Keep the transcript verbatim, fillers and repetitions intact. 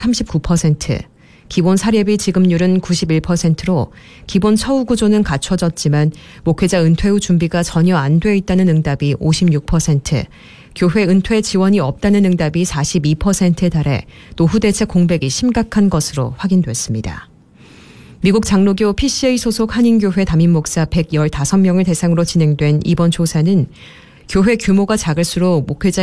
삼십구 퍼센트, 기본 사례비 지급률은 구십일 퍼센트로 기본 처우 구조는 갖춰졌지만 목회자 은퇴 후 준비가 전혀 안 돼 있다는 응답이 오십육 퍼센트, 교회 은퇴 지원이 없다는 응답이 사십이 퍼센트에 달해 노후 대책 공백이 심각한 것으로 확인됐습니다. 미국 장로교 피씨에이 소속 한인교회 담임 목사 백십오 명을 대상으로 진행된 이번 조사는 교회 규모가 작을수록 목회자